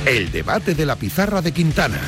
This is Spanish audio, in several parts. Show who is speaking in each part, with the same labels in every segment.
Speaker 1: El debate de la pizarra de Quintana.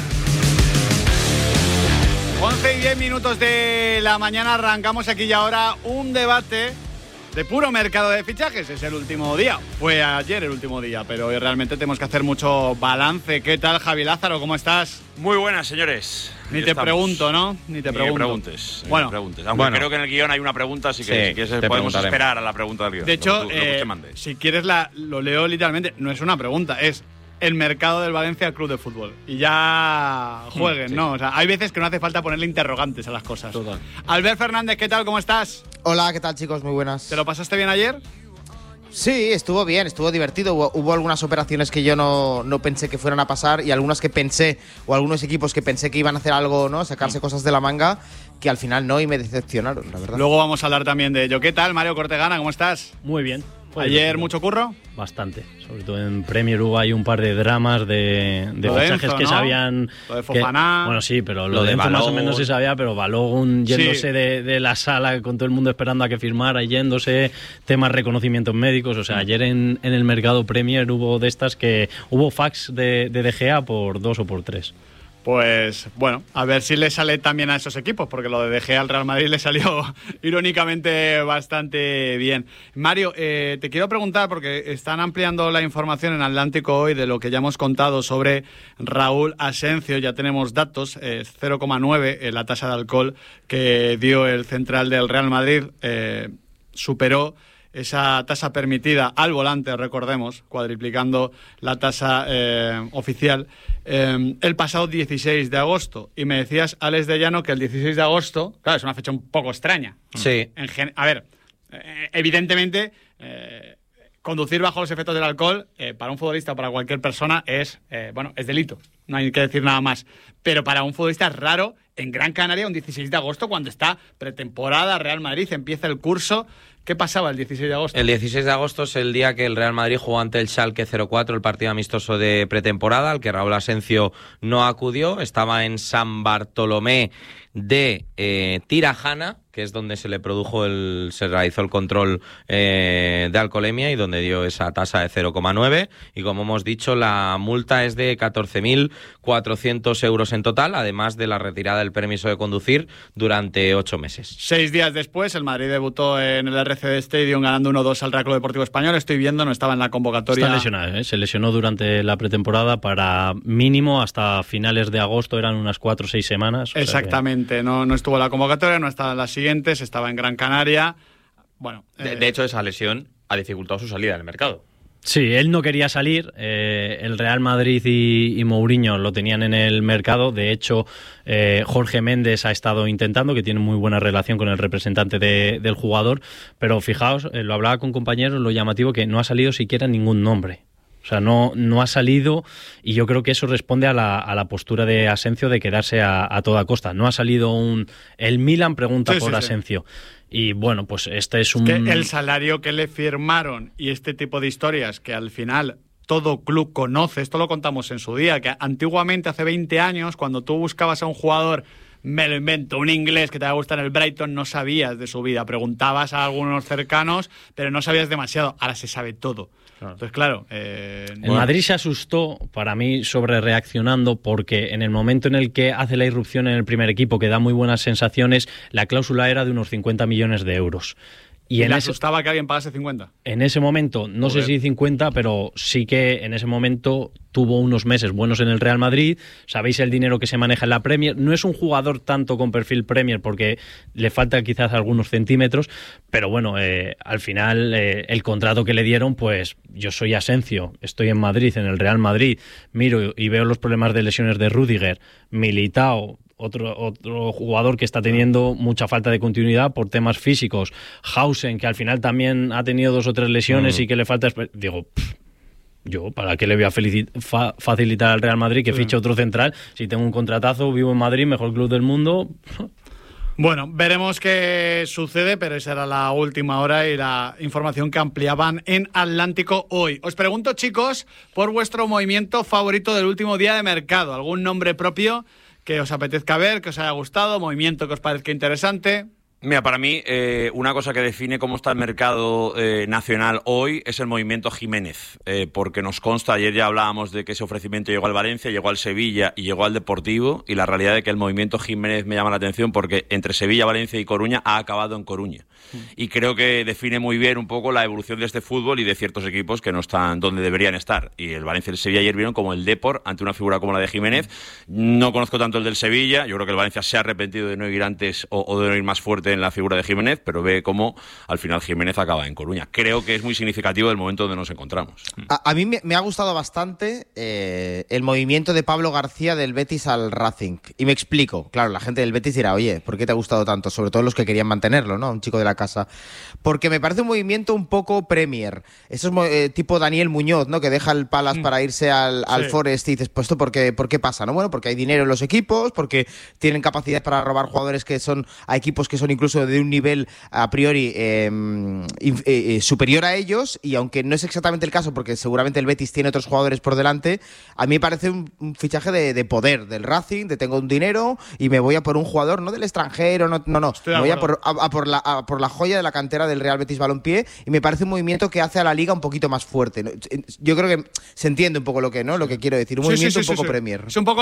Speaker 2: 11:10 de la mañana, arrancamos aquí y ahora un debate de puro mercado de fichajes. Es el último día, fue ayer el último día, pero hoy realmente tenemos que hacer mucho balance. ¿Qué tal, Javi Lázaro? ¿Cómo estás?
Speaker 3: Muy buenas, señores.
Speaker 2: Ni te pregunto, ¿no? Ni te preguntes.
Speaker 3: Bueno, aunque creo que en el guión hay una pregunta, así que si quieres podemos esperar a la pregunta del guión.
Speaker 2: De hecho, si quieres lo leo literalmente, no es una pregunta, es el mercado del Valencia Club de Fútbol. Y ya jueguen, ¿no? O sea, hay veces que no hace falta ponerle interrogantes a las cosas.
Speaker 3: Total.
Speaker 2: Albert Fernández, ¿qué tal? ¿Cómo estás?
Speaker 4: Hola, ¿qué tal, chicos? Muy buenas.
Speaker 2: ¿Te lo pasaste bien ayer?
Speaker 4: Sí, estuvo bien, estuvo divertido. Hubo algunas operaciones que yo no pensé que fueran a pasar y algunas que pensé, o algunos equipos que pensé que iban a hacer algo, ¿no? Sacarse cosas de la manga, que al final no y me decepcionaron, la verdad.
Speaker 2: Luego vamos a hablar también de ello. ¿Qué tal, Mario Cortegana? ¿Cómo estás?
Speaker 5: Muy bien.
Speaker 2: ¿Ayer mucho curro?
Speaker 5: Bastante. Sobre todo en Premier hubo hay un par de dramas de fichajes
Speaker 2: Enzo,
Speaker 5: que
Speaker 2: ¿no?
Speaker 5: sabían.
Speaker 2: Lo de Fofana.
Speaker 5: Bueno, sí, pero lo de Enzo más o menos se sabía, pero Balogun yéndose de la sala con todo el mundo esperando a que firmara, yéndose, temas reconocimientos médicos. O sea, ayer en el mercado Premier hubo de estas que hubo fax de Gea por 2 o por 3.
Speaker 2: Pues bueno, a ver si le sale también a esos equipos, porque lo de De Gea al Real Madrid le salió irónicamente bastante bien. Mario, te quiero preguntar, porque están ampliando la información en Atlántico hoy de lo que ya hemos contado sobre Raúl Asencio. Ya tenemos datos, 0,9 la tasa de alcohol que dio el central del Real Madrid, superó esa tasa permitida al volante, recordemos, cuadriplicando la tasa oficial el pasado 16 de agosto. Y me decías, Alex de Llano, que el 16 de agosto, claro, es una fecha un poco extraña.
Speaker 3: Sí.
Speaker 2: A ver, evidentemente, conducir bajo los efectos del alcohol, para un futbolista o para cualquier persona, es delito. No hay que decir nada más. Pero para un futbolista es raro en Gran Canaria un 16 de agosto, cuando está pretemporada Real Madrid, empieza el curso. ¿Qué pasaba el 16 de agosto?
Speaker 6: El 16 de agosto es el día que el Real Madrid jugó ante el Schalke 04, el partido amistoso de pretemporada, al que Raúl Asencio no acudió. Estaba en San Bartolomé de Tirajana, que es donde se realizó el control de alcoholemia y donde dio esa tasa de 0,9. Y como hemos dicho, la multa es de 14.400 euros en total, además de la retirada del permiso de conducir durante 8 meses.
Speaker 2: 6 días después, el Madrid debutó en el RCD Stadium ganando 1-2 al Real Club Deportivo Español. Estoy viendo, no estaba en la convocatoria.
Speaker 5: Está lesionado, se lesionó durante la pretemporada para mínimo hasta finales de agosto, eran unas 4 o 6 semanas.
Speaker 2: Exactamente. No estuvo en la convocatoria, no estaba en las siguientes, estaba en Gran Canaria. Bueno,
Speaker 3: de hecho, esa lesión ha dificultado su salida del mercado.
Speaker 5: Sí, él no quería salir. El Real Madrid y Mourinho lo tenían en el mercado. De hecho, Jorge Méndez ha estado intentando, que tiene muy buena relación con el representante del jugador. Pero fijaos, lo hablaba con compañeros, lo llamativo que no ha salido siquiera ningún nombre. O sea, no ha salido, y yo creo que eso responde a la postura de Asencio de quedarse a toda costa. No ha salido el Milan pregunta por Asencio. Y bueno, pues este es un...
Speaker 2: Es que el salario que le firmaron y este tipo de historias que al final todo club conoce, esto lo contamos en su día, que antiguamente, hace 20 años, cuando tú buscabas a un jugador, me lo invento, un inglés que te va a gustar en el Brighton, no sabías de su vida, preguntabas a algunos cercanos, pero no sabías demasiado. Ahora se sabe todo. Claro. Entonces, claro...
Speaker 5: el Madrid se asustó, para mí, sobre reaccionando, porque en el momento en el que hace la irrupción en el primer equipo, que da muy buenas sensaciones, la cláusula era de unos 50 millones de euros.
Speaker 2: ¿Y le asustaba que alguien pagase 50?
Speaker 5: En ese momento, no sé si 50, pero sí que en ese momento tuvo unos meses buenos en el Real Madrid. Sabéis el dinero que se maneja en la Premier. No es un jugador tanto con perfil Premier porque le falta quizás algunos centímetros, pero bueno, al final el contrato que le dieron, pues yo soy Asencio, estoy en Madrid, en el Real Madrid, miro y veo los problemas de lesiones de Rüdiger, Militao, otro jugador que está teniendo mucha falta de continuidad por temas físicos, Hausen, que al final también ha tenido 2 o 3 lesiones y que le falta... Digo, yo, ¿para qué le voy a facilitar al Real Madrid que fiche otro central? Si tengo un contratazo, vivo en Madrid, mejor club del mundo...
Speaker 2: Bueno, veremos qué sucede, pero esa era la última hora y la información que ampliaban en Atlántico hoy. Os pregunto, chicos, por vuestro movimiento favorito del último día de mercado. ¿Algún nombre propio que os apetezca ver, que os haya gustado, movimiento que os parezca interesante?
Speaker 3: Mira, para mí, una cosa que define cómo está el mercado nacional hoy es el movimiento Jiménez, porque nos consta, ayer ya hablábamos de que ese ofrecimiento llegó al Valencia, llegó al Sevilla y llegó al Deportivo, y la realidad es que el movimiento Jiménez me llama la atención porque entre Sevilla, Valencia y Coruña ha acabado en Coruña. Y creo que define muy bien un poco la evolución de este fútbol y de ciertos equipos que no están donde deberían estar. Y el Valencia y el Sevilla ayer vieron como el Depor ante una figura como la de Jiménez. No conozco tanto el del Sevilla, yo creo que el Valencia se ha arrepentido de no ir antes o de no ir más fuerte en la figura de Jiménez, pero ve cómo al final Jiménez acaba en Coruña. Creo que es muy significativo del momento donde nos encontramos.
Speaker 4: A mí me ha gustado bastante el movimiento de Pablo García del Betis al Racing. Y me explico. Claro, la gente del Betis dirá, oye, ¿por qué te ha gustado tanto? Sobre todo los que querían mantenerlo, ¿no? Un chico de la casa. Porque me parece un movimiento un poco Premier. Eso es tipo Daniel Muñoz, ¿no? Que deja el Palace para irse al Forest y dices, pues esto ¿por qué pasa? ¿No? Bueno, porque hay dinero en los equipos, porque tienen capacidad para robar jugadores que son a equipos que son incluso de un nivel a priori superior a ellos, y aunque no es exactamente el caso porque seguramente el Betis tiene otros jugadores por delante, a mí me parece un fichaje de poder del Racing, de tengo un dinero y me voy a por un jugador, no del extranjero, no, me voy a por la joya de la cantera del Real Betis Balompié, y me parece un movimiento que hace a la liga un poquito más fuerte. Yo creo que se entiende un poco lo que quiero decir, un movimiento un poco Premier.
Speaker 2: Es un poco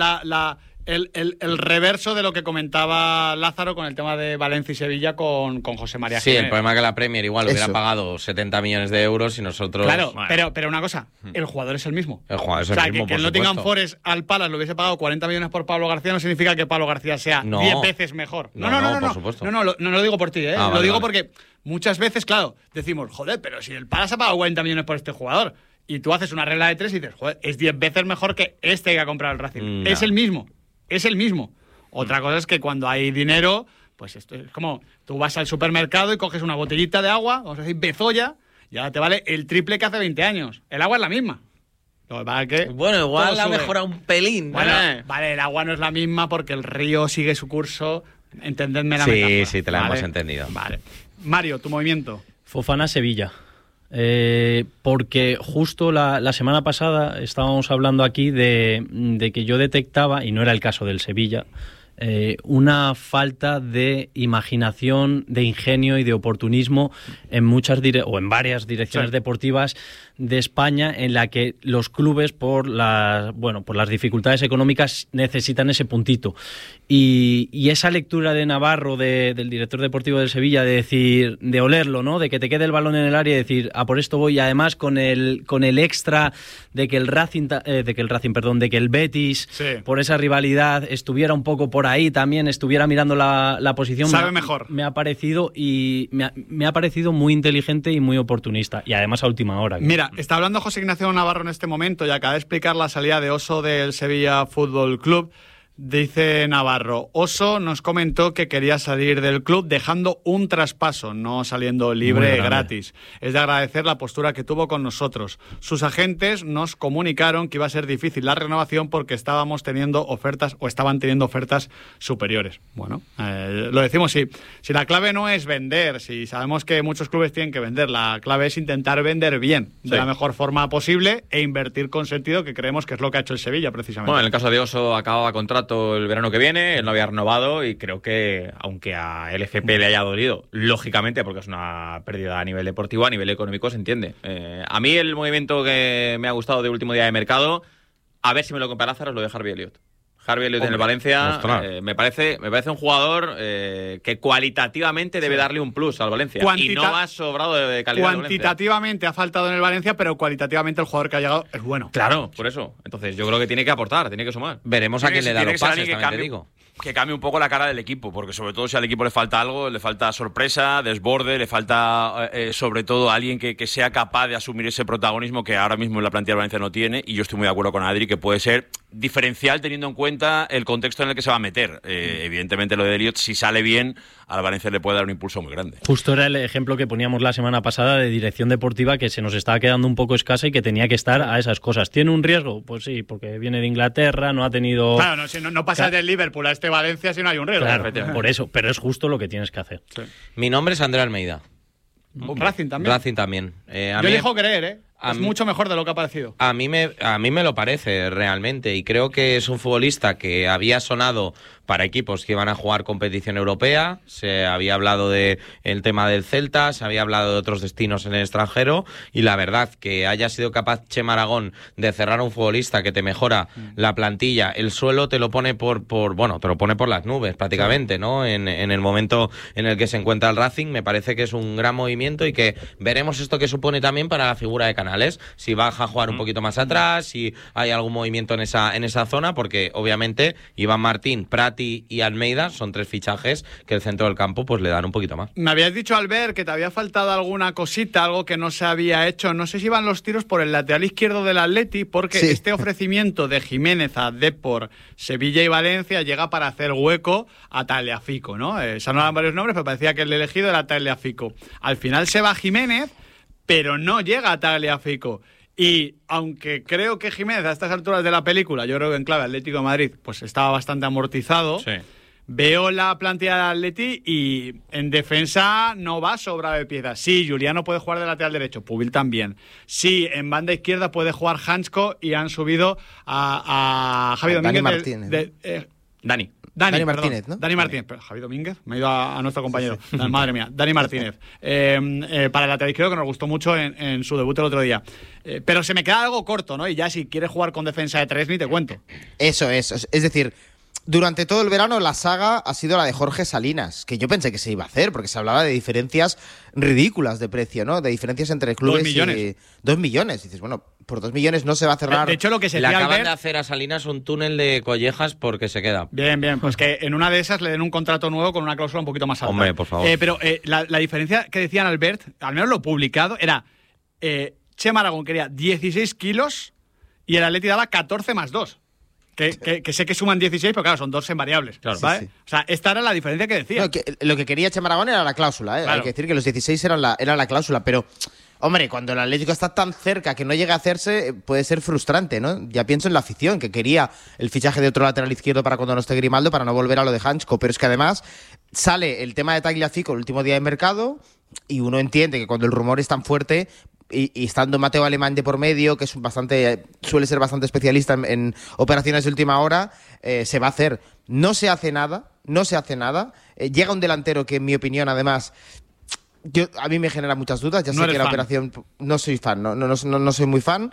Speaker 2: el reverso de lo que comentaba Lázaro con el tema de Valencia y Sevilla con José María Jiménez.
Speaker 6: Sí, el problema es que la Premier igual hubiera pagado 70 millones de euros y nosotros...
Speaker 2: Claro, pero una cosa, el jugador es el mismo.
Speaker 6: El jugador es el mismo,
Speaker 2: que el Nottingham Forest al Palace le hubiese pagado 40 millones por Pablo García no significa que Pablo García sea 10 veces mejor. No,
Speaker 6: por supuesto.
Speaker 2: No lo digo por ti, lo digo porque muchas veces, claro, decimos, joder, pero si el Palace ha pagado 40 millones por este jugador, y tú haces una regla de 3 y dices, joder, es 10 veces mejor que este que ha comprado el Racing. Es el mismo. Otra cosa es que cuando hay dinero, pues esto es como tú vas al supermercado y coges una botellita de agua, vamos a decir Bezoya, y ahora te vale el triple que hace 20 años. El agua es la misma.
Speaker 6: Bueno, igual ha mejorado un pelín.
Speaker 2: Bueno, vale, el agua no es la misma porque el río sigue su curso. Entendedme la metáfora.
Speaker 6: Sí, te la hemos entendido.
Speaker 2: Vale. Mario, tu movimiento.
Speaker 5: Fofana, Sevilla. Porque justo la semana pasada estábamos hablando aquí de que yo detectaba, y no era el caso del Sevilla, una falta de imaginación, de ingenio y de oportunismo en en varias direcciones deportivas de España, en la que los clubes por las dificultades económicas necesitan ese puntito. Y esa lectura de Navarro, del director deportivo del Sevilla, de decir, de olerlo, ¿no? De que te quede el balón en el área y decir, a por esto voy, y además con el extra de que el Betis, por esa rivalidad, estuviera un poco por ahí también, estuviera mirando la posición.
Speaker 2: Sabe mejor.
Speaker 5: Me ha parecido muy inteligente y muy oportunista, y además a última hora.
Speaker 2: Mira, está hablando José Ignacio Navarro en este momento y acaba de explicar la salida de Oso del Sevilla Fútbol Club. Dice Navarro, Oso nos comentó que quería salir del club dejando un traspaso, no saliendo libre gratis. Es de agradecer la postura que tuvo con nosotros. Sus agentes nos comunicaron que iba a ser difícil la renovación porque estaban teniendo ofertas superiores. Bueno, lo decimos, si la clave no es vender, si sabemos que muchos clubes tienen que vender, la clave es intentar vender bien, de la mejor forma posible, e invertir con sentido, que creemos que es lo que ha hecho el Sevilla precisamente.
Speaker 7: Bueno, en el caso de Oso acababa contrato el verano que viene, él no había renovado, y creo que, aunque a LFP le haya dolido, lógicamente, porque es una pérdida a nivel deportivo, a nivel económico se entiende. A mí el movimiento que me ha gustado de último día de mercado, a ver si me lo compara Lázaro, es lo de Harvey Elliott. Harvey Elliott en el Valencia me parece un jugador que cualitativamente debe darle un plus al Valencia, y no ha sobrado de calidad.
Speaker 2: Cuantitativamente ha faltado en el Valencia, pero cualitativamente el jugador que ha llegado es bueno.
Speaker 7: Claro, por eso. Entonces yo creo que tiene que aportar, tiene que sumar.
Speaker 6: Veremos a quién le da los pases, también te digo.
Speaker 3: Que cambie un poco la cara del equipo, porque sobre todo si al equipo le falta algo, le falta sorpresa, desborde, le falta sobre todo alguien que sea capaz de asumir ese protagonismo que ahora mismo en la plantilla de Valencia no tiene, y yo estoy muy de acuerdo con Adri que puede ser diferencial teniendo en cuenta el contexto en el que se va a meter. Evidentemente lo de Elliott, si sale bien, al Valencia le puede dar un impulso muy grande.
Speaker 5: Justo era el ejemplo que poníamos la semana pasada de dirección deportiva, que se nos estaba quedando un poco escasa y que tenía que estar a esas cosas. ¿Tiene un riesgo? Pues sí, porque viene de Inglaterra, no ha tenido...
Speaker 2: Claro, no pasa del Liverpool a este Valencia si no hay un riesgo.
Speaker 5: Claro, por eso, pero es justo lo que tienes que hacer.
Speaker 6: Sí. Mi nombre es André Almeida.
Speaker 2: Racing también.
Speaker 6: Racing también.
Speaker 2: Yo elijo creer, Es mucho mejor de lo que ha parecido.
Speaker 6: A mí me lo parece realmente, y creo que es un futbolista que había sonado para equipos que iban a jugar competición europea. Se había hablado del tema del Celta, se había hablado de otros destinos en el extranjero, y la verdad que haya sido capaz Chema Aragón de cerrar a un futbolista que te mejora la plantilla, el suelo te lo pone te lo pone por las nubes prácticamente, ¿no? En el momento en el que se encuentra el Racing, me parece que es un gran movimiento, y que veremos esto que supone también para la figura de Canales, si baja a jugar un poquito más atrás, si hay algún movimiento en esa zona, porque obviamente Iván Martín, Prati y Almeida son 3 fichajes que el centro del campo pues le dan un poquito más.
Speaker 2: Me habías dicho, Albert, que te había faltado alguna cosita, algo que no se había hecho. No sé si van los tiros por el lateral izquierdo del Atleti, porque este ofrecimiento de Jiménez a Depor, Sevilla y Valencia llega para hacer hueco a Tagliafico, ¿no? Se hablaban varios nombres, pero parecía que el elegido era Tagliafico. Al final se va Jiménez, pero no llega a Tagliafico. Y aunque creo que Jiménez a estas alturas de la película, yo creo que en clave Atlético de Madrid, pues estaba bastante amortizado.
Speaker 7: Sí.
Speaker 2: Veo la plantilla del Atleti y en defensa no va sobrado de piezas. Sí, Juliano puede jugar de lateral derecho, Pubil también. Sí, en banda izquierda puede jugar Hansko, y han subido a Javi Domínguez.
Speaker 4: Dani Martínez, ¿no?
Speaker 2: Dani Martínez, pero Javi Domínguez, me he ido a nuestro compañero. Madre mía, Dani Martínez. Para el lateral izquierdo, que nos gustó mucho en su debut el otro día. Pero se me queda algo corto, ¿no? Y ya si quieres jugar con defensa de 3, ni te cuento.
Speaker 4: Eso es decir, durante todo el verano la saga ha sido la de Jorge Salinas, que yo pensé que se iba a hacer, porque se hablaba de diferencias ridículas de precio, ¿no? De diferencias entre clubes.
Speaker 2: 2 millones.
Speaker 4: Y 2 millones. Y dices, bueno, por 2 millones no se va a cerrar.
Speaker 2: De hecho, lo que se
Speaker 6: le acaban de hacer a Salinas un túnel de collejas porque se queda.
Speaker 2: Bien, pues que en una de esas le den un contrato nuevo con una cláusula un poquito más alta.
Speaker 6: Hombre, por favor.
Speaker 2: Pero la diferencia que decían Albert, al menos lo publicado, era Chema Aragón quería 16 kilos y el Atleti daba 14 más 2. Que sé que suman 16, pero claro, son 2 en variables. Claro, ¿vale? Sí. O sea, esta era la diferencia que decía.
Speaker 4: No, lo que quería Chema Aragón era la cláusula, ¿eh? Claro. Hay que decir que los 16 eran la cláusula, pero hombre, cuando el Atlético está tan cerca que no llega a hacerse, puede ser frustrante, ¿no? Ya pienso en la afición, que quería el fichaje de otro lateral izquierdo para cuando no esté Grimaldo, para no volver a lo de Hansko, pero es que además sale el tema de Tagliafico el último día de mercado, y uno entiende que cuando el rumor es tan fuerte, y estando Mateo Alemán de por medio, que es suele ser bastante especialista en operaciones de última hora, se va a hacer. No se hace nada. Llega un delantero que, en mi opinión, además, a mí me genera muchas dudas. Ya sé que la operación... No soy fan, no soy muy fan.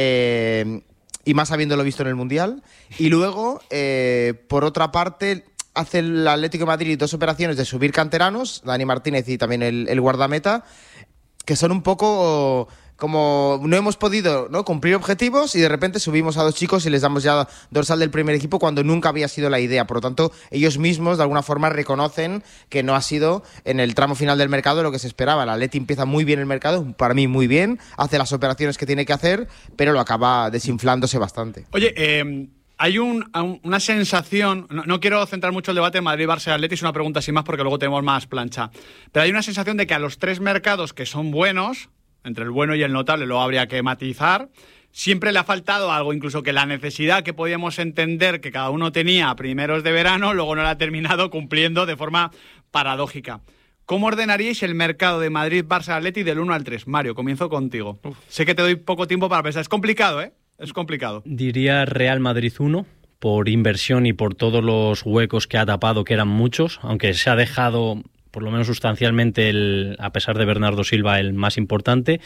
Speaker 4: Y más habiéndolo visto en el Mundial. Y luego, por otra parte, hace el Atlético de Madrid 2 operaciones de subir canteranos, Dani Martínez y también el guardameta, que son un poco como no hemos podido, ¿no?, cumplir objetivos, y de repente subimos a 2 chicos y les damos ya dorsal del primer equipo cuando nunca había sido la idea. Por lo tanto, ellos mismos de alguna forma reconocen que no ha sido en el tramo final del mercado lo que se esperaba. El Atleti empieza muy bien el mercado, para mí muy bien, hace las operaciones que tiene que hacer, pero lo acaba desinflándose bastante.
Speaker 2: Oye, hay una sensación, no quiero centrar mucho el debate en Madrid, Barça y Atleti, es una pregunta sin más porque luego tenemos más plancha, pero hay una sensación de que a los 3 mercados que son buenos, entre el bueno y el notable lo habría que matizar, siempre le ha faltado algo, incluso que la necesidad que podíamos entender que cada uno tenía a primeros de verano, luego no la ha terminado cumpliendo de forma paradójica. ¿Cómo ordenaríais el mercado de Madrid, Barça, Atleti del 1 al 3? Mario, comienzo contigo. Sé que te doy poco tiempo para pensar, es complicado, ¿eh? Es complicado.
Speaker 5: Diría Real Madrid 1, por inversión y por todos los huecos que ha tapado, que eran muchos, aunque se ha dejado, por lo menos sustancialmente, a pesar de Bernardo Silva, el más importante.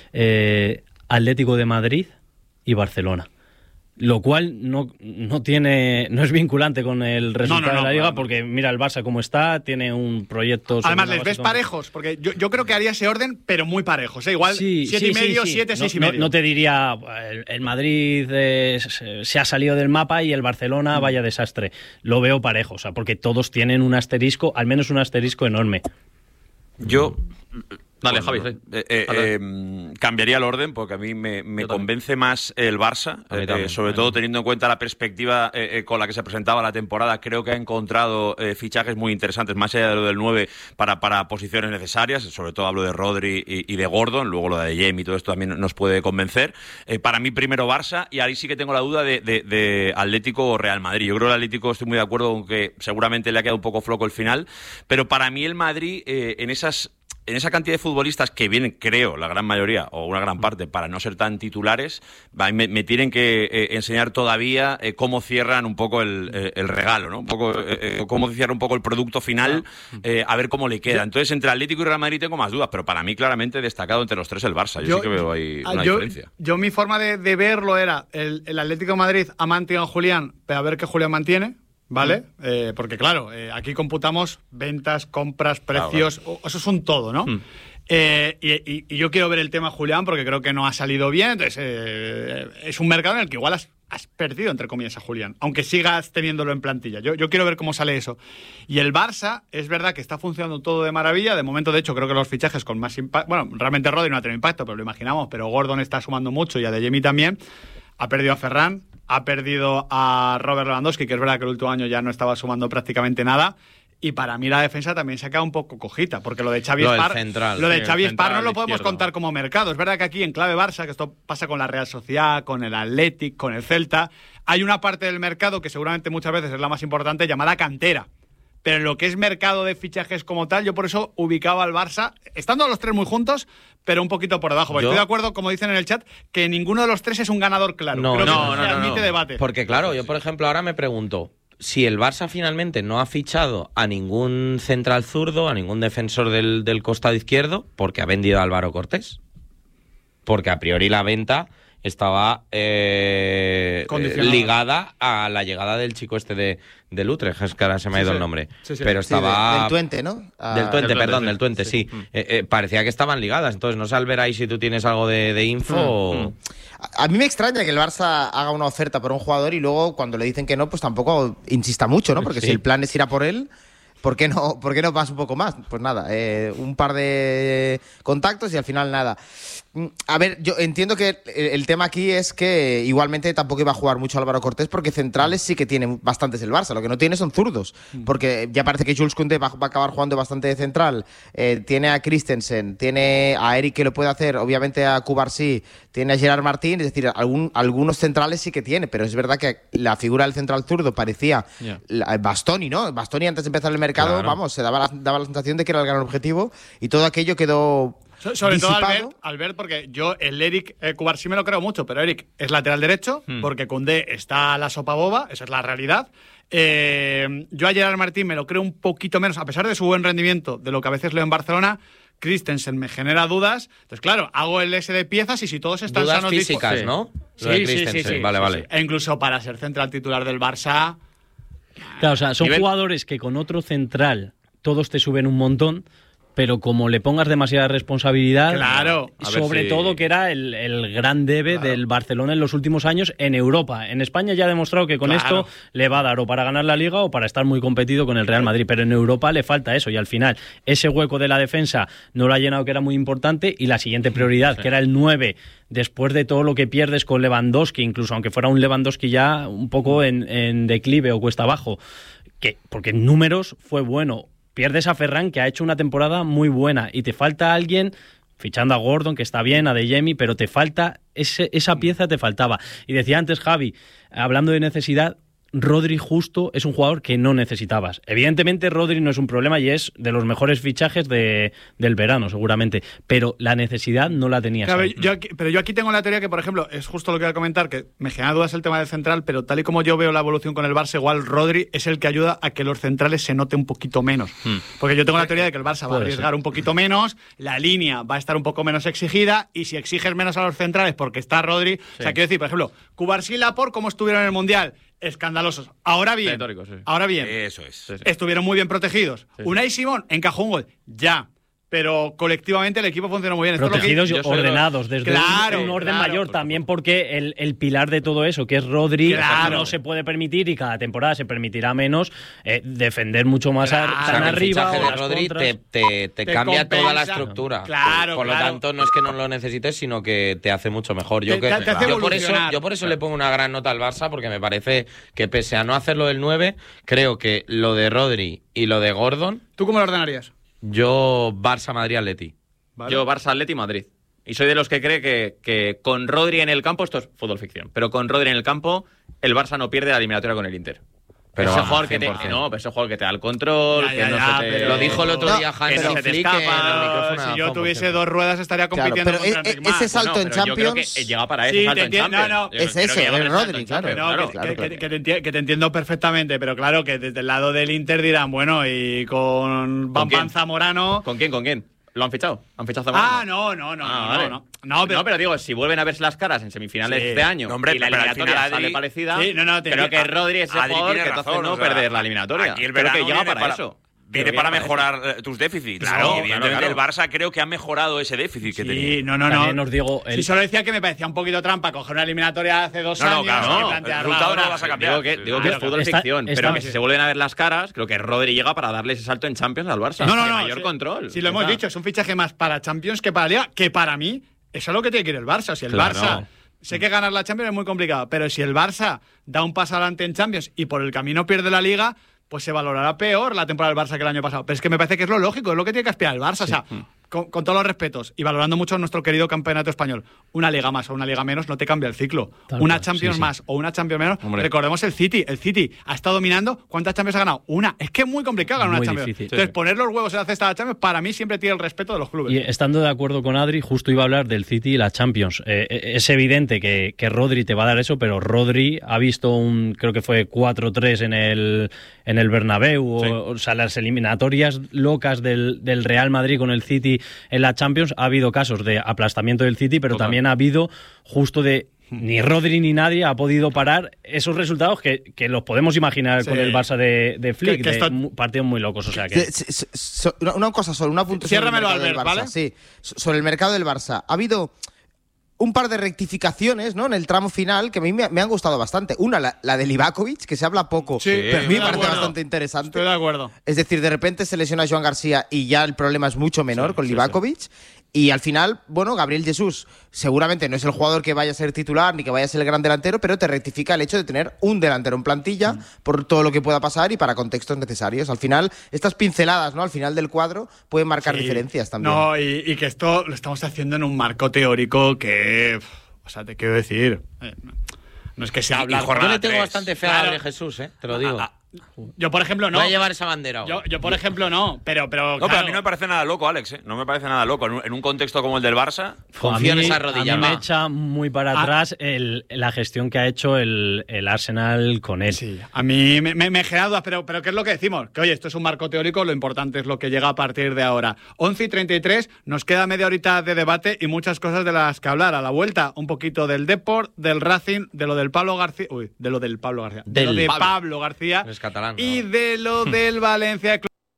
Speaker 5: Atlético de Madrid y Barcelona. Lo cual no es vinculante con el resultado de la Liga, porque mira el Barça cómo está, tiene un proyecto...
Speaker 2: Además, les ves parejos, porque yo creo que haría ese orden, pero muy parejos, ¿eh? Igual 7,5, 7, 6,5.
Speaker 5: No te diría, el Madrid se ha salido del mapa y el Barcelona vaya desastre. Lo veo parejo, o sea, porque todos tienen un asterisco, al menos un asterisco enorme.
Speaker 3: Yo...
Speaker 7: Dale, Javi.
Speaker 3: Cambiaría el orden porque a mí me convence más el Barça, sobre todo teniendo en cuenta la perspectiva con la que se presentaba la temporada. Creo que ha encontrado fichajes muy interesantes, más allá de lo del 9, para posiciones necesarias. Sobre todo hablo de Rodri y de Gordon, luego lo de Jamie y todo esto también nos puede convencer. Para mí primero Barça, y ahí sí que tengo la duda de Atlético o Real Madrid. Yo creo que el Atlético estoy muy de acuerdo con que seguramente le ha quedado un poco flojo el final, pero para mí el Madrid en esas en esa cantidad de futbolistas que vienen, creo, la gran mayoría, o una gran parte, para no ser tan titulares, me tienen que enseñar todavía cómo cierran un poco el regalo, ¿no? Un poco cómo cierra un poco el producto final, a ver cómo le queda. Entonces, entre Atlético y Real Madrid tengo más dudas, pero para mí, claramente, destacado entre los tres el Barça. Yo sí que veo ahí una diferencia.
Speaker 2: Yo mi forma de verlo era el Atlético de Madrid ha mantenido a Julián, pero a ver qué Julián mantiene. ¿Vale? Porque claro, aquí computamos ventas, compras, precios, claro. Eso es un todo, ¿no? Y yo quiero ver el tema Julián porque creo que no ha salido bien, entonces es un mercado en el que igual has perdido, entre comillas, a Julián, aunque sigas teniéndolo en plantilla. Yo quiero ver cómo sale eso. Y el Barça, es verdad que está funcionando todo de maravilla, de momento, de hecho, creo que los fichajes con más impacto, bueno, realmente Rodri no ha tenido impacto, pero lo imaginamos, pero Gordon está sumando mucho y Adeyemi también, ha perdido a Ferran, ha perdido a Robert Lewandowski, que es verdad que el último año ya no estaba sumando prácticamente nada. Y para mí la defensa también se ha quedado un poco cojita, porque lo de Xavi Espar no lo podemos contar como mercado. Es verdad que aquí en clave Barça, que esto pasa con la Real Sociedad, con el Athletic, con el Celta, hay una parte del mercado que seguramente muchas veces es la más importante, llamada cantera. Pero en lo que es mercado de fichajes como tal, yo por eso ubicaba al Barça, estando los tres muy juntos, pero un poquito por debajo. Estoy de acuerdo, como dicen en el chat, que ninguno de los tres es un ganador claro.
Speaker 6: No
Speaker 2: admite debate.
Speaker 6: Porque claro, yo por ejemplo ahora me pregunto, si el Barça finalmente no ha fichado a ningún central zurdo, a ningún defensor del costado izquierdo, porque ha vendido a Álvaro Cortés. Porque a priori la venta estaba ligada a la llegada del chico este del Utrecht, es que ahora se me ha ido el nombre. Sí. Pero estaba...
Speaker 4: del Twente, ¿no?
Speaker 6: Del Twente, sí. Parecía que estaban ligadas, entonces no sé, Albert, ahí si tú tienes algo de info.
Speaker 4: A mí me extraña que el Barça haga una oferta por un jugador y luego cuando le dicen que no, pues tampoco insista mucho, ¿no? Porque si el plan es ir a por él... ¿Por qué no vas un poco más? Pues nada, un par de contactos y al final nada. A ver, yo entiendo que el tema aquí es que igualmente tampoco iba a jugar mucho Álvaro Cortés porque centrales sí que tiene bastantes el Barça. Lo que no tiene son zurdos, porque ya parece que Jules Koundé va a acabar jugando bastante de central. Tiene a Christensen, tiene a Eric que lo puede hacer, obviamente a Cubarsí, tiene a Gerard Martín, es decir, algunos centrales sí que tiene, pero es verdad que la figura del central zurdo parecía Bastoni, ¿no? Bastoni antes de empezar el mercado, claro. Vamos, se daba la sensación de que era el gran objetivo y todo aquello quedó
Speaker 2: sobre
Speaker 4: disipado.
Speaker 2: todo Albert, porque yo el Eric Cubarsí me lo creo mucho, pero Eric es lateral derecho, porque Koundé está a la sopa boba, esa es la realidad. Yo a Gerard Martín me lo creo un poquito menos, a pesar de su buen rendimiento, de lo que a veces leo en Barcelona. Christensen me genera dudas. Entonces, claro, hago el S de piezas y si todos están
Speaker 6: dudas
Speaker 2: sanos...
Speaker 6: físicas, ¿no?
Speaker 2: Sí.
Speaker 6: Vale.
Speaker 2: E incluso para ser central titular del Barça...
Speaker 5: Claro, o sea, son jugadores que con otro central todos te suben un montón, pero como le pongas demasiada responsabilidad,
Speaker 2: claro,
Speaker 5: sobre todo que era el gran debe del Barcelona en los últimos años en Europa. En España ya ha demostrado que con esto le va a dar o para ganar la Liga o para estar muy competido con el Real Madrid, pero en Europa le falta eso y al final ese hueco de la defensa no lo ha llenado, que era muy importante, y la siguiente prioridad, que era el 9, después de todo lo que pierdes con Lewandowski, incluso aunque fuera un Lewandowski ya un poco en declive o cuesta abajo, porque en números fue bueno. Pierdes a Ferran, que ha hecho una temporada muy buena, y te falta alguien, fichando a Gordon, que está bien, a Adeyemi, pero te falta, esa pieza te faltaba. Y decía antes Javi, hablando de necesidad, Rodri justo es un jugador que no necesitabas. Evidentemente Rodri no es un problema y es de los mejores fichajes del verano, seguramente, pero la necesidad no la tenías.
Speaker 2: Claro, yo aquí tengo la teoría que, por ejemplo, es justo lo que voy a comentar, que me genera dudas el tema del central, pero tal y como yo veo la evolución con el Barça, igual Rodri es el que ayuda a que los centrales se note un poquito menos. Porque yo tengo la teoría de que el Barça va a arriesgar un poquito menos, la línea va a estar un poco menos exigida, y si exiges menos a los centrales porque está Rodri... O sea, quiero decir, por ejemplo, Cubarsí y Laporte, ¿cómo estuvieron en el Mundial? Escandalosos. Ahora bien,
Speaker 3: eso es.
Speaker 2: Estuvieron muy bien protegidos. Unai Simón encajó un gol, pero colectivamente el equipo funcionó muy bien.
Speaker 5: Protegidos y ordenados, desde un orden mayor, también porque el pilar de todo eso, que es Rodri, no se puede permitir, y cada temporada se permitirá menos, defender mucho más tan arriba.
Speaker 6: El fichaje de Rodri te cambia compensa toda la estructura. Por lo tanto, no es que no lo necesites, sino que te hace mucho mejor. Yo por eso le pongo una gran nota al Barça, porque me parece que pese a no hacerlo del 9, creo que lo de Rodri y lo de Gordon...
Speaker 2: ¿Tú cómo lo ordenarías?
Speaker 6: Yo Barça, Madrid, Atleti.
Speaker 7: ¿Vale? Yo Barça, Atleti, Madrid. Y soy de los que cree que con Rodri en el campo, esto es fútbol ficción, pero con Rodri en el campo el Barça no pierde la eliminatoria con el Inter.
Speaker 6: Pero
Speaker 7: ese
Speaker 6: vamos,
Speaker 7: jugador que te,
Speaker 6: 100%.
Speaker 7: no, pero ese jugador que te da el control,
Speaker 2: Ya,
Speaker 7: que no
Speaker 2: ya,
Speaker 7: se te...
Speaker 2: pero-
Speaker 6: Lo dijo el otro día
Speaker 7: que
Speaker 6: Hansi
Speaker 7: no se te
Speaker 6: Flick
Speaker 7: escapa.
Speaker 6: en el micrófono de
Speaker 2: Si yo
Speaker 6: Dazón, por
Speaker 2: tuviese
Speaker 6: cierto.
Speaker 2: 2 ruedas estaría compitiendo
Speaker 4: pero
Speaker 2: contra Enric Mas.
Speaker 4: ese salto en
Speaker 7: pero yo creo
Speaker 4: Champions-
Speaker 7: que llega para
Speaker 2: Sí,
Speaker 7: ese salto
Speaker 2: te
Speaker 7: en
Speaker 2: entiendo,
Speaker 7: Champions.
Speaker 2: no, no.
Speaker 7: Yo
Speaker 4: Es
Speaker 7: creo
Speaker 4: eso,
Speaker 7: que llega
Speaker 4: es
Speaker 7: para ese salto
Speaker 4: Rodri,
Speaker 7: en
Speaker 4: claro.
Speaker 7: Champions,
Speaker 2: Que te entiendo perfectamente, pero claro, que desde el lado del Inter dirán, bueno, y con Van
Speaker 7: quién?
Speaker 2: Zamorano...
Speaker 7: ¿Con quién? ¿Lo han fichado? ¿Han fichado a Zamorano?
Speaker 2: Ah, no.
Speaker 7: No, pero digo, si vuelven a verse las caras en semifinales
Speaker 2: Sí.
Speaker 7: de este año
Speaker 3: No, hombre,
Speaker 7: y la
Speaker 3: pero al
Speaker 7: eliminatoria
Speaker 3: final
Speaker 7: sale
Speaker 3: Adri-
Speaker 7: parecida,
Speaker 2: Sí, no, te
Speaker 7: creo
Speaker 2: entiendo.
Speaker 7: que Rodri es ese
Speaker 3: Adri
Speaker 7: jugador
Speaker 3: tiene
Speaker 7: que entonces
Speaker 3: razón,
Speaker 7: no
Speaker 3: o sea,
Speaker 7: perder la eliminatoria.
Speaker 3: Aquí el
Speaker 7: Creo
Speaker 3: verano
Speaker 7: que llega
Speaker 3: viene
Speaker 7: para eso.
Speaker 3: Viene
Speaker 7: Creo que
Speaker 3: para
Speaker 7: llega
Speaker 3: mejorar tus déficits.
Speaker 2: Claro,
Speaker 3: y evidentemente
Speaker 7: claro.
Speaker 3: el Barça creo que ha mejorado ese déficit que tenía.
Speaker 2: Sí, no.
Speaker 5: También os digo,
Speaker 2: Si solo decía que me parecía un poquito trampa coger una eliminatoria hace 2
Speaker 3: No,
Speaker 2: años
Speaker 3: claro,
Speaker 2: y
Speaker 3: no,
Speaker 2: plantearla
Speaker 3: el resultado no
Speaker 2: ahora.
Speaker 3: lo vas a cambiar.
Speaker 7: Digo que es fútbol
Speaker 5: Está-
Speaker 7: ficción,
Speaker 5: está-
Speaker 7: pero que si se vuelven a ver las caras, creo que Rodri llega para darle ese salto en Champions al Barça.
Speaker 2: No,
Speaker 7: de mayor
Speaker 2: sí.
Speaker 7: control.
Speaker 2: Si lo hemos
Speaker 7: Ya está.
Speaker 2: dicho, es un fichaje más para Champions que para Liga, que para mí, eso es lo que tiene que ir el Barça. Si el
Speaker 7: Claro.
Speaker 2: Barça, sé que ganar la Champions es muy complicado, pero si el Barça da un paso adelante en Champions y por el camino pierde la Liga, pues se valorará peor la temporada del Barça que el año pasado. Pero es que me parece que es lo lógico, es lo que tiene que aspirar el Barça. O sea, con todos los respetos y valorando mucho nuestro querido campeonato español, una liga más o una liga menos no te cambia el ciclo.
Speaker 5: Tal
Speaker 2: Una
Speaker 5: cual,
Speaker 2: Champions
Speaker 5: sí.
Speaker 2: más o una Champions menos.
Speaker 7: Hombre.
Speaker 2: Recordemos el City. El City ha estado dominando. ¿Cuántas Champions ha ganado? Una. Es que es muy complicado ganar
Speaker 5: Muy
Speaker 2: una Champions.
Speaker 5: difícil.
Speaker 2: Entonces, poner los huevos en la cesta de la Champions, para mí siempre tiene el respeto de los clubes.
Speaker 5: Y estando de acuerdo con Adri, justo iba a hablar del City y la Champions. Es evidente que Rodri te va a dar eso, pero Rodri ha visto creo que fue 4-3 en el Bernabéu,
Speaker 7: Sí.
Speaker 5: o sea, las eliminatorias locas del Real Madrid con el City en la Champions. Ha habido casos de aplastamiento del City, pero
Speaker 7: Total.
Speaker 5: también ha habido justo de ni Rodri ni nadie ha podido parar esos resultados que los podemos imaginar
Speaker 2: Sí.
Speaker 5: con el Barça de Flick,
Speaker 2: Que esto-
Speaker 5: partidos muy locos, o sea que...
Speaker 4: Una cosa solo, una punto sobre el
Speaker 2: Ciérramelo,
Speaker 4: mercado del
Speaker 2: Albert,
Speaker 4: Barça.
Speaker 2: ¿vale?
Speaker 4: Sí, sobre el mercado del Barça. Ha habido un par de rectificaciones, ¿no?, en el tramo final que a mí me han gustado bastante. Una, la de Livakovic, que se habla poco,
Speaker 2: Sí,
Speaker 4: pero a mí me
Speaker 2: estoy de
Speaker 4: parece
Speaker 2: acuerdo.
Speaker 4: bastante interesante.
Speaker 2: Estoy de acuerdo.
Speaker 4: Es decir, de repente se lesiona a Joan García y ya el problema es mucho menor con Livakovic. Y al final, bueno, Gabriel Jesús seguramente no es el jugador que vaya a ser titular ni que vaya a ser el gran delantero, pero te rectifica el hecho de tener un delantero en plantilla por todo lo que pueda pasar y para contextos necesarios. Al final, estas pinceladas, ¿no?, al final del cuadro pueden marcar
Speaker 2: Sí.
Speaker 4: diferencias también.
Speaker 2: No, y que esto lo estamos haciendo en un marco teórico que... O sea, te quiero decir... no es que se habla...
Speaker 3: jornada
Speaker 6: Yo le tengo
Speaker 3: 3.
Speaker 6: bastante fe a
Speaker 2: Claro.
Speaker 6: Gabriel Jesús, te lo digo.
Speaker 2: Yo, por ejemplo, no.
Speaker 6: Voy a llevar esa bandera.
Speaker 2: Yo, por ejemplo, no. Pero
Speaker 3: No, pero a
Speaker 2: claro.
Speaker 3: mí no me parece nada loco, Alex. No me parece nada loco. En un contexto como el del Barça,
Speaker 6: Confío en esa
Speaker 5: A
Speaker 6: rodilla,
Speaker 5: mí me
Speaker 6: va.
Speaker 5: echa muy para atrás la gestión que ha hecho el Arsenal con él.
Speaker 2: Sí, a mí me genera dudas, pero ¿qué es lo que decimos? Que oye, esto es un marco teórico, lo importante es lo que llega a partir de ahora. 11:33, nos queda media horita de debate y muchas cosas de las que hablar. A la vuelta, un poquito del Depor, del Racing, de lo del Pablo García. Uy, de lo del Pablo García. De lo de Pablo García.
Speaker 6: Es catalán,
Speaker 2: Y
Speaker 6: ¿no?
Speaker 2: de lo del Valencia.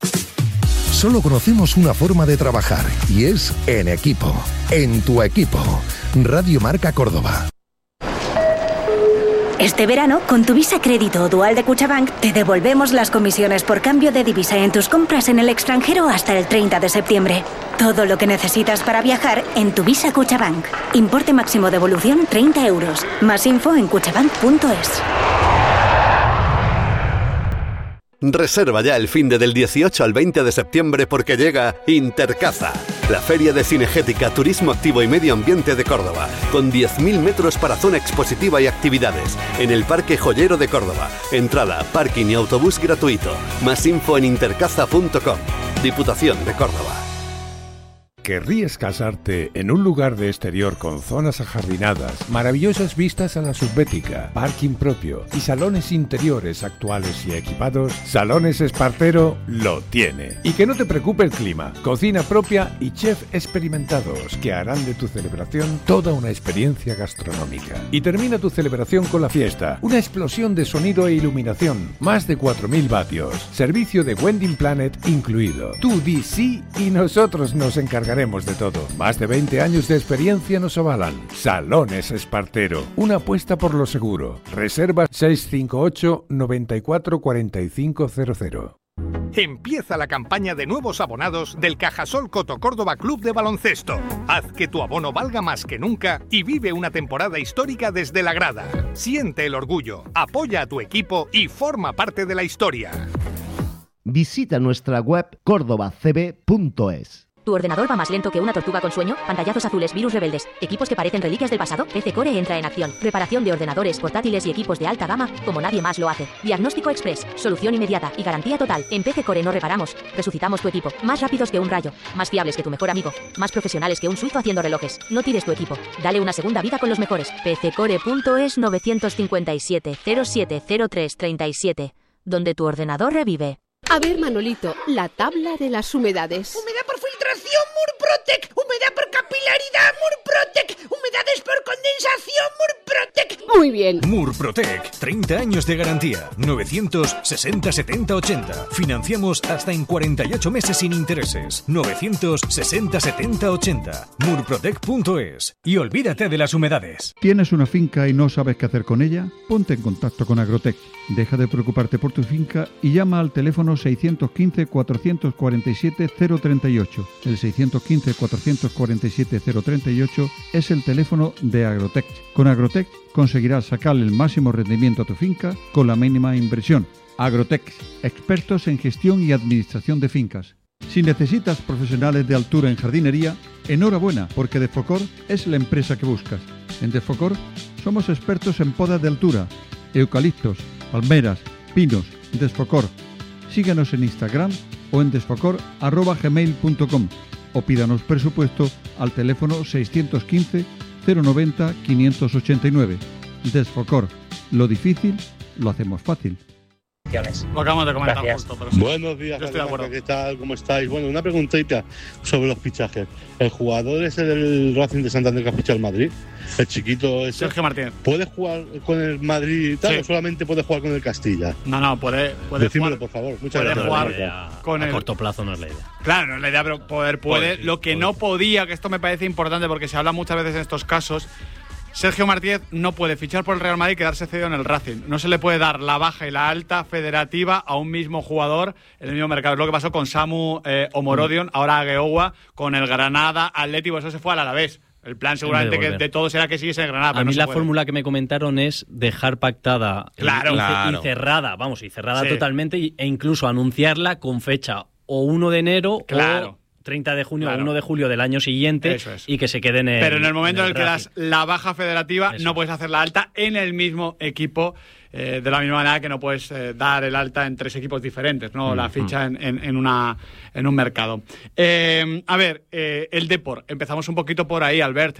Speaker 1: Solo conocemos una forma de trabajar y es en equipo. En tu equipo. Radio Marca Córdoba.
Speaker 8: Este verano, con tu Visa Crédito o Dual de Cuchabank, te devolvemos las comisiones por cambio de divisa en tus compras en el extranjero hasta el 30 de septiembre. Todo lo que necesitas para viajar en tu Visa Cuchabank. Importe máximo de devolución 30 euros. Más info en cuchabank.es.
Speaker 9: Reserva ya el finde del 18 al 20 de septiembre porque llega Intercaza, la feria de cinegética, turismo activo y medio ambiente de Córdoba, con 10.000 metros para zona expositiva y actividades, en el Parque Joyero de Córdoba. Entrada, parking y autobús gratuito. Más info en intercaza.com. Diputación de Córdoba.
Speaker 1: ¿Querrías casarte en un lugar de exterior con zonas ajardinadas, maravillosas vistas a la subbética, parking propio y salones interiores actuales y equipados? Salones Espartero lo tiene. Y que no te preocupe el clima, cocina propia y chef experimentados que harán de tu celebración toda una experiencia gastronómica. Y termina tu celebración con la fiesta, una explosión de sonido e iluminación, más de 4.000 vatios, servicio de Wedding Planet incluido. Tú di sí y nosotros nos encargaremos de todo. Más de 20 años de experiencia nos avalan. Salones Espartero, una apuesta por lo seguro. Reserva 658 94 45 00.
Speaker 10: Empieza la campaña de nuevos abonados del Cajasol Coto Córdoba Club de Baloncesto. Haz que tu abono valga más que nunca y vive una temporada histórica desde la grada. Siente el orgullo, apoya a tu equipo y forma parte de la historia.
Speaker 11: Visita nuestra web cordobacb.es. ¿Tu ordenador va más lento que una tortuga con sueño? Pantallazos azules, virus rebeldes, equipos que parecen reliquias del pasado. PC Core entra en acción. Reparación de ordenadores, portátiles y equipos de alta gama, como nadie más lo hace. Diagnóstico express, solución inmediata y garantía total. En PC Core no reparamos, resucitamos tu equipo. Más rápidos que un rayo, más fiables que tu mejor amigo, más profesionales que un suizo haciendo relojes. No tires tu equipo, dale una segunda vida con los mejores. pccore.es 957 0703 37, donde tu ordenador revive.
Speaker 12: A ver, Manolito, la tabla de las humedades.
Speaker 13: Humedad por filtración, Murprotec. Humedad por capilaridad, Murprotec. Humedades por condensación, Murprotec.
Speaker 12: Muy bien.
Speaker 14: Murprotec, 30 años de garantía. 960 70 80. Financiamos hasta en 48 meses sin intereses. 960 70 80. Murprotec.es. Y olvídate de las humedades.
Speaker 15: ¿Tienes una finca y no sabes qué hacer con ella? Ponte en contacto con Agrotech. Deja de preocuparte por tu finca y llama al teléfono 615-447-038. El 615-447-038 es el teléfono de Agrotech. Con Agrotech conseguirás sacarle el máximo rendimiento a tu finca con la mínima inversión. Agrotech, expertos en gestión y administración de fincas. Si necesitas profesionales de altura en jardinería, enhorabuena, porque Defocor es la empresa que buscas. En Defocor somos expertos en podas de altura, eucaliptos, palmeras, pinos. Desfocor. Síguenos en Instagram o en desfocor@gmail.com o pídanos presupuesto al teléfono 615 090 589. Desfocor. Lo difícil lo hacemos fácil.
Speaker 2: Lo acabamos de comentar.
Speaker 16: Gracias.
Speaker 2: Justo, pero sí.
Speaker 16: Buenos días,
Speaker 2: yo estoy de acuerdo.
Speaker 16: ¿Qué tal? ¿Cómo estáis? Bueno, una preguntita sobre los fichajes. ¿El jugador ese del Racing de Santander que ha fichado el Madrid? El chiquito ese.
Speaker 2: Sergio Martínez.
Speaker 16: ¿Puede jugar con el Madrid y tal,
Speaker 2: Sí.
Speaker 16: o solamente puede jugar con el Castilla?
Speaker 2: No, puede
Speaker 16: Decídmelo,
Speaker 2: jugar.
Speaker 16: por favor. Muchas
Speaker 2: Puede
Speaker 16: gracias.
Speaker 2: jugar con
Speaker 5: A
Speaker 2: el...
Speaker 5: corto plazo no es la idea.
Speaker 2: Claro, no es la idea, pero puede. Lo que no podía, que esto me parece importante porque se habla muchas veces en estos casos, Sergio Martínez no puede fichar por el Real Madrid y quedarse cedido en el Racing. No se le puede dar la baja y la alta federativa a un mismo jugador en el mismo mercado. Es lo que pasó con Samu Omorodion, ahora Agueoua, con el Granada, Atlético, eso se fue al Alavés. El plan seguramente que de todos era que siguiese en Granada.
Speaker 5: A mí la fórmula que me comentaron es dejar pactada y cerrada,
Speaker 2: Sí.
Speaker 5: totalmente, e incluso anunciarla con fecha o 1 de enero o 30 de junio o 1 de julio del año siguiente.
Speaker 2: Eso es.
Speaker 5: Y que se queden en
Speaker 2: Pero en el momento en el que
Speaker 5: Racing.
Speaker 2: das la baja federativa, no puedes hacer la alta en el mismo equipo, de la misma manera que no puedes dar el alta en 3 equipos diferentes, ¿no? La ficha en un mercado. A ver, el Depor. Empezamos un poquito por ahí, Albert.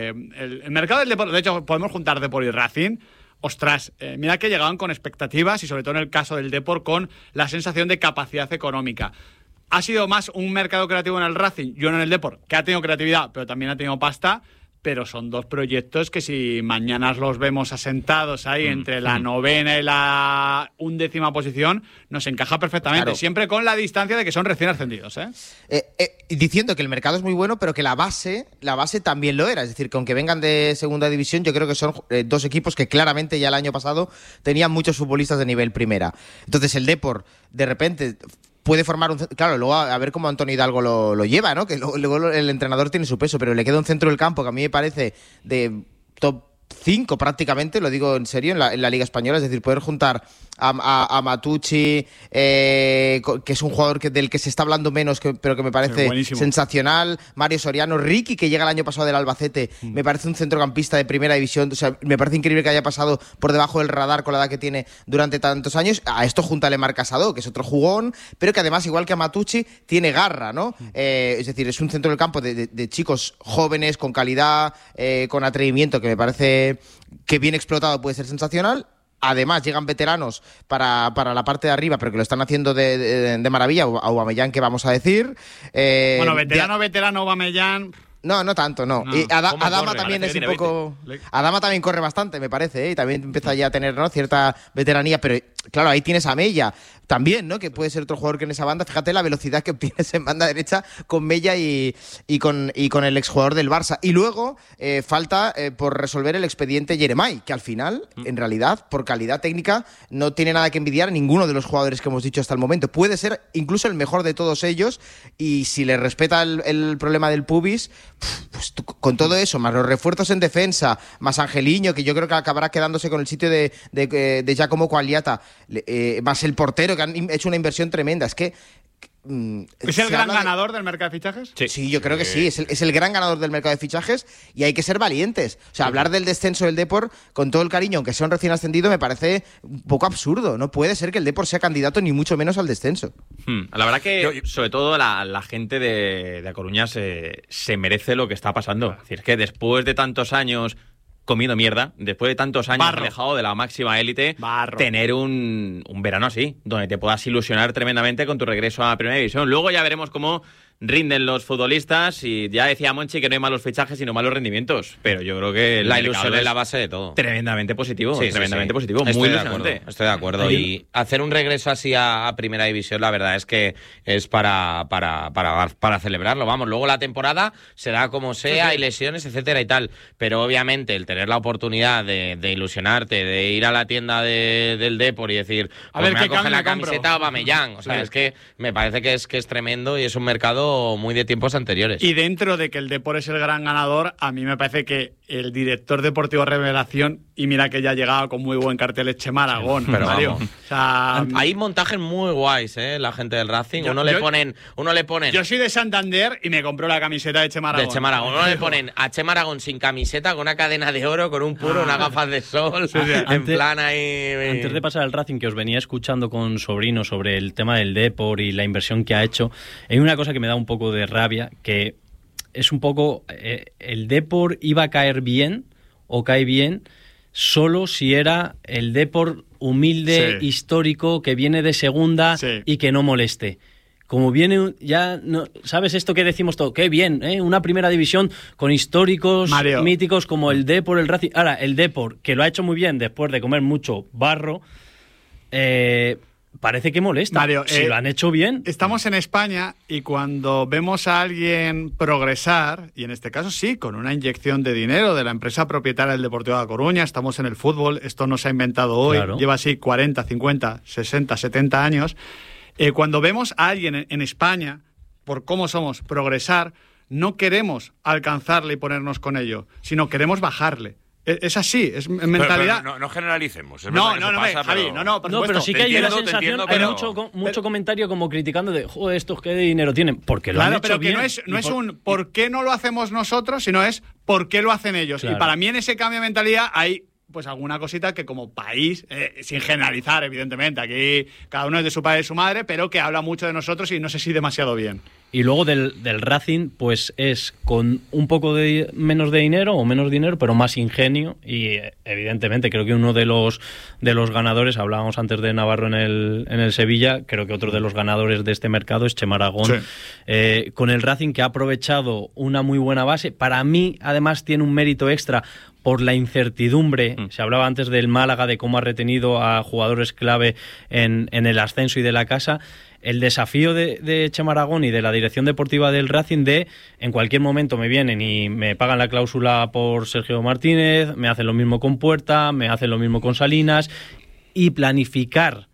Speaker 2: El mercado del Depor, de hecho, podemos juntar Depor y Racing. Ostras, mira que llegaban con expectativas y sobre todo en el caso del Depor con la sensación de capacidad económica. Ha sido más un mercado creativo en el Racing, yo no en el Depor, que ha tenido creatividad, pero también ha tenido pasta, pero son dos proyectos que si mañana los vemos asentados ahí entre la 9ª y la 11ª posición, nos encaja perfectamente,
Speaker 4: Claro.
Speaker 2: siempre con la distancia de que son recién ascendidos, ¿eh?
Speaker 4: Diciendo que el mercado es muy bueno, pero que la base también lo era. Es decir, que aunque vengan de segunda división, yo creo que son dos equipos que claramente ya el año pasado tenían muchos futbolistas de nivel primera. Entonces el Depor, de repente, puede formar un... Claro, luego a ver cómo Antonio Hidalgo lo lleva, ¿no? Que luego el entrenador tiene su peso, pero le queda un centro del campo que a mí me parece de top 5 prácticamente, lo digo en serio, en la Liga Española. Es decir, poder juntar a Matucci, que es un jugador del que se está hablando menos, pero que me parece sensacional. Mario Soriano, Ricky, que llega el año pasado del Albacete, me parece un centrocampista de primera división. O sea, me parece increíble que haya pasado por debajo del radar con la edad que tiene durante tantos años. A esto júntale Marc Casado, que es otro jugón, pero que además, igual que a Matucci, tiene garra, ¿no? Es decir, es un centro del campo de chicos jóvenes, con calidad, con atrevimiento, que me parece que bien explotado puede ser sensacional. Además, llegan veteranos para la parte de arriba, pero que lo están haciendo de maravilla. Aubameyang, que vamos a decir.
Speaker 2: Bueno, veterano Aubameyang...
Speaker 4: No tanto, no. Y Adama también es un poco... Adama también corre bastante, me parece, ¿eh? Y también empieza ya a tener, ¿no?, cierta veteranía, pero claro, ahí tienes a Mella también, ¿no?, que puede ser otro jugador que en esa banda. Fíjate la velocidad que obtienes en banda derecha con Mella y con el exjugador del Barça. Y luego falta por resolver el expediente Jeremai, que al final, en realidad, por calidad técnica, no tiene nada que envidiar a ninguno de los jugadores que hemos dicho hasta el momento. Puede ser incluso el mejor de todos ellos, y si le respeta el problema del pubis, pues con todo eso, más los refuerzos en defensa, más Angeliño, que yo creo que acabará quedándose con el sitio de Giacomo Quagliata, más el portero, que han hecho una inversión tremenda. Es que
Speaker 2: ¿Es el gran ganador del mercado de fichajes?
Speaker 4: Sí, yo creo que sí. Es el gran ganador del mercado de fichajes y hay que ser valientes. O sea, hablar del descenso del Depor, con todo el cariño, aunque sea un recién ascendido, me parece un poco absurdo. No puede ser que el Depor sea candidato ni mucho menos al descenso.
Speaker 7: La verdad que, sobre todo, la gente de A Coruña se merece lo que está pasando. Es decir, que después de tantos años comiendo mierda, después de tantos años alejado de la máxima élite, tener un verano así, donde te puedas ilusionar tremendamente con tu regreso a la Primera División. Luego ya veremos cómo rinden los futbolistas y ya decía Monchi que no hay malos fichajes sino malos rendimientos, pero yo creo que
Speaker 6: la ilusión es la base de todo.
Speaker 7: Tremendamente positivo, positivo,
Speaker 6: estoy
Speaker 7: muy
Speaker 6: de
Speaker 7: ilusionante.
Speaker 6: Acuerdo, estoy de acuerdo. Y hacer un regreso así a Primera División, la verdad es que es para celebrarlo. Vamos, luego la temporada será como sea, hay lesiones, etcétera y tal, pero obviamente el tener la oportunidad de ilusionarte, de ir a la tienda del Depor y decir, pues me voy a coger la camiseta Aubameyang. O sea, es que me parece que es tremendo y es un mercado muy de tiempos anteriores.
Speaker 2: Y dentro de que el Depor es el gran ganador, a mí me parece que el director deportivo revelación, y mira que ya ha llegado con muy buen cartel, es Chema Aragón,
Speaker 6: pero
Speaker 2: Mario.
Speaker 6: Vamos.
Speaker 2: O sea,
Speaker 6: hay montajes muy guays, la gente del Racing. Uno le ponen.
Speaker 2: Yo soy de Santander y me compró la camiseta de Chema Aragón.
Speaker 6: Uno le ponen a Chema Aragón sin camiseta, con una cadena de oro, con un puro, unas gafas de sol, en plan ahí.
Speaker 5: Antes de pasar al Racing, que os venía escuchando con Sobrino sobre el tema del Depor y la inversión que ha hecho, hay una cosa que me da un poco de rabia, que es un poco el Depor iba a caer bien o cae bien solo si era el Depor humilde, histórico, que viene de segunda y que no moleste. Como viene ya, no, ¿sabes esto que decimos todo? Qué bien, una primera división con históricos míticos como el Depor, el Racing. Ahora, el Depor, que lo ha hecho muy bien después de comer mucho barro, parece que molesta.
Speaker 2: Mario,
Speaker 5: si lo han hecho bien.
Speaker 2: Estamos en España y cuando vemos a alguien progresar, y en este caso sí, con una inyección de dinero de la empresa propietaria del Deportivo de A Coruña, estamos en el fútbol, esto no se ha inventado hoy, lleva así 40, 50, 60, 70 años. Cuando vemos a alguien en España, por cómo somos, progresar, no queremos alcanzarle y ponernos con ello, sino queremos bajarle. Es así, es mentalidad.
Speaker 3: Pero no generalicemos.
Speaker 2: No, Javi,
Speaker 5: pero sí que hay una sensación, hay mucho comentario como criticando de, joder, estos qué dinero tienen, porque lo han hecho
Speaker 2: pero que
Speaker 5: bien.
Speaker 2: no es un ¿por qué no lo hacemos nosotros?, sino es ¿por qué lo hacen ellos? Claro. Y para mí en ese cambio de mentalidad hay pues alguna cosita que como país, sin generalizar evidentemente, aquí cada uno es de su padre y de su madre, pero que habla mucho de nosotros y no sé si demasiado bien.
Speaker 5: Y luego del Racing, pues es con un poco de menos de dinero o menos dinero, pero más ingenio y evidentemente creo que uno de los ganadores, hablábamos antes de Navarro en el Sevilla, creo que otro de los ganadores de este mercado es Chema Aragón, con el Racing, que ha aprovechado una muy buena base. Para mí además tiene un mérito extra por la incertidumbre. Se hablaba antes del Málaga, de cómo ha retenido a jugadores clave en el ascenso y de la casa. El desafío de Chema Aragón y de la dirección deportiva del Racing de en cualquier momento me vienen y me pagan la cláusula por Sergio Martínez, me hacen lo mismo con Puerta, me hacen lo mismo con Salinas, y planificar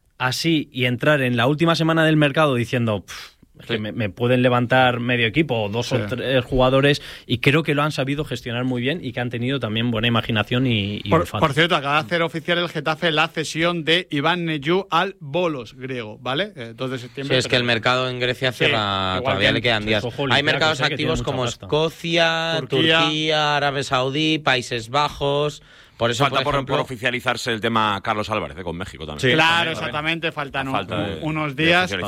Speaker 5: así y entrar en la última semana del mercado diciendo que me pueden levantar medio equipo o dos o tres jugadores, y creo que lo han sabido gestionar muy bien y que han tenido también buena imaginación y olfato.
Speaker 2: Por cierto, acaba de hacer oficial el Getafe la cesión de Iván Neyú al Bolos griego, ¿vale? 2 de septiembre.
Speaker 6: Sí, es que el mercado en Grecia cierra, todavía le quedan días. Hay mercados activos como Escocia, Turquía, Arabia Saudí, Países Bajos. Por eso,
Speaker 3: falta
Speaker 6: por ejemplo,
Speaker 3: por oficializarse el tema Carlos Álvarez con México también.
Speaker 2: Sí, claro, exactamente. Faltan unos días.